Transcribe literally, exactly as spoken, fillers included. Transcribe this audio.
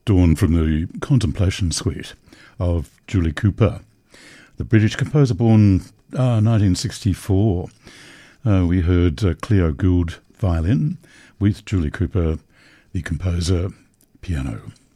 Dawn from the Contemplation Suite of Julie Cooper, the British composer born uh, nineteen sixty-four. Uh, we heard uh, Cleo Gould violin with Julie Cooper, the composer, piano.